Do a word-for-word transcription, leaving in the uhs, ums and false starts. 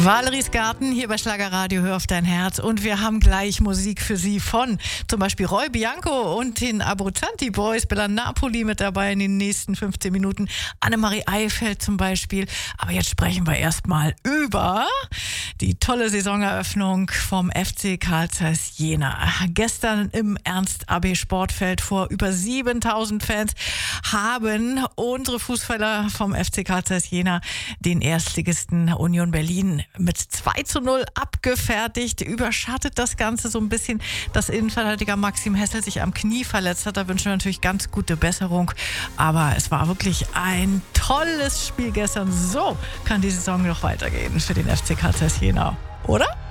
Valeries Garten hier bei Schlagerradio, hör auf dein Herz. Und wir haben gleich Musik für Sie von zum Beispiel Roy Bianco und den Abruzzanti Boys, Bella Napoli mit dabei in den nächsten fünfzehn Minuten. Annemarie Eifeld zum Beispiel. Aber jetzt sprechen wir erstmal über die tolle Saisoneröffnung vom F C Carl Zeiss Jena. Gestern im Ernst-A B Sportfeld vor über siebentausend Fans haben unsere Fußballer vom F C Carl Zeiss Jena den Erstligisten Union Berlin mit zwei zu null abgefertigt. Überschattet das Ganze so ein bisschen, dass Innenverteidiger Maxim Hessel sich am Knie verletzt hat. Da wünschen wir natürlich ganz gute Besserung. Aber es war wirklich ein tolles Spiel gestern. So kann die Saison noch weitergehen für den F C Carl Zeiss Jena, oder?